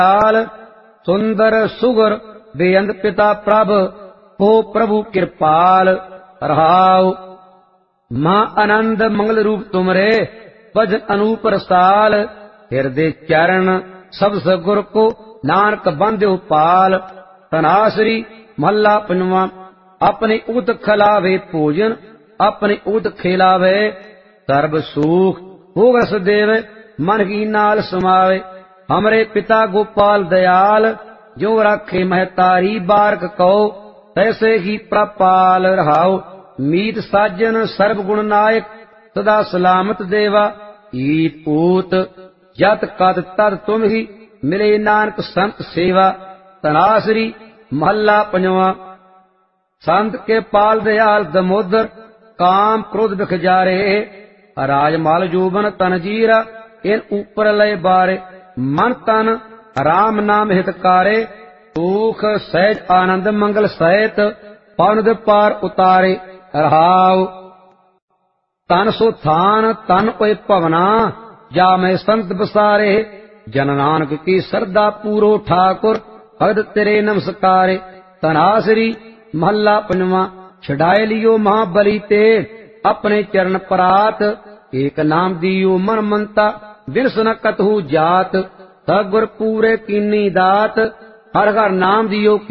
दयाल सुंदर सुगर बेअंत पिता प्रभ हो प्रभु कृपाल। रहाउ मां आनंद मंगल रूप तुमरे भजन अनूप रसाल। हृदय चरण सब सगुर को नानक बंध्यो पाल। तनासरी महला पंजवा। अपने उद खिलावे भोजन अपने उद खिलावे सर्ब सुख भोग रस देवे मन की नाल समावे। हमरे पिता गोपाल दयाल जो राखे महतारी बारक कहो तैसे ही प्रपाल। रहाओ मीत साजन सर्व गुण नायक सदा सलामत देवा। ईत पूत जत कत तद तुम ही मिले नानक संत सेवा। तनासरी महला पंजवा। संत के पाल दयाल दमोदर काम क्रोध बिख जारे। राजमाल जोबन तन जीरा इन ऊपर लय बारे। मन तन राम नाम हितकारे सुख सहज आनंद मंगल सहित पवनद पार उतारे। रहाउ तन सो थान तन ओए भवना जा मैं संत बसारे। जन नानक की सरदा पूरो ठाकुर भगत तेरे नमस्कारे। तनासरी महला पंजवा। छड़ाए लियो महाबली ते अपने चरण परात। एक नाम दियो मन मनता बिरस न कतहु जात। सगुर पूरे कीनी दात हर हर नाम दियो